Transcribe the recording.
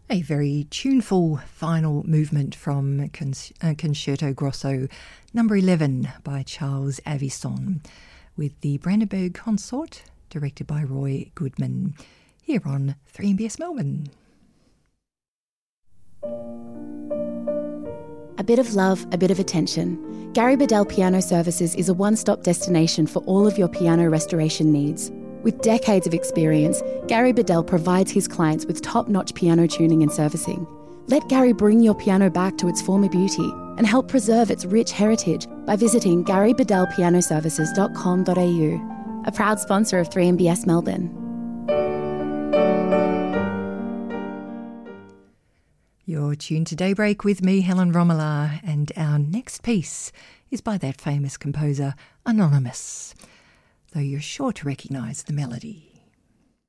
A very tuneful final movement from Concerto Grosso number 11 by Charles Avison with the Brandenburg Consort, directed by Roy Goodman, here on 3MBS Melbourne. A bit of love, a bit of attention. Gary Bedell Piano Services is a one-stop destination for all of your piano restoration needs. With decades of experience, Gary Bedell provides his clients with top-notch piano tuning and servicing. Let Gary bring your piano back to its former beauty and help preserve its rich heritage by visiting garybedellpianoservices.com.au, a proud sponsor of 3MBS Melbourne. You're tuned to Daybreak with me, Helen Romola, and our next piece is by that famous composer, Anonymous, though you're sure to recognise the melody.